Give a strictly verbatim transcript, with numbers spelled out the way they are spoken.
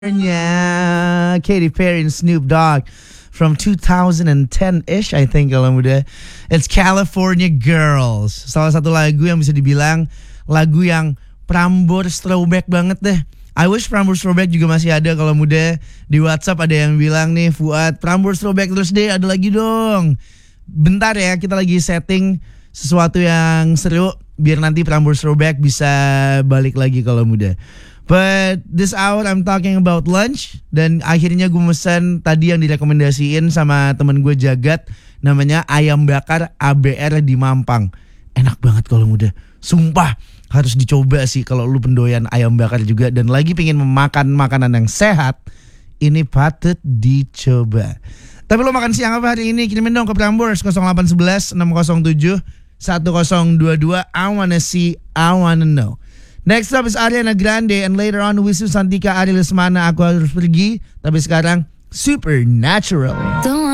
Yeah, Katy Perry and Snoop Dogg from two thousand ten-ish, I think kalau muda. It's California Girls. Salah satu lagu yang bisa dibilang lagu yang Prambors throwback banget deh. I wish Prambors throwback juga masih ada kalau muda. Di WhatsApp ada yang bilang nih, Fuad, Prambors throwback terus deh, ada lagi dong. Bentar ya, kita lagi setting sesuatu yang seru biar nanti Prambors throwback bisa balik lagi kalau muda. But this hour I'm talking about lunch. Dan akhirnya gue mesen tadi yang direkomendasiin sama temen gue Jagat. Namanya ayam bakar A B R di Mampang. Enak banget kalau muda. Sumpah harus dicoba sih kalau lu pendoyan ayam bakar juga. Dan lagi pengen memakan makanan yang sehat, ini patut dicoba. Tapi lo makan siang apa hari ini? Kirimin dong ke Prambors nol delapan satu satu enam nol tujuh satu nol dua dua. I wanna see, I wanna know. Next up is Ariana Grande, and later on Wisnu Santika, Ari Lesmana, Aku Harus Pergi. Tapi sekarang Supernatural. Don't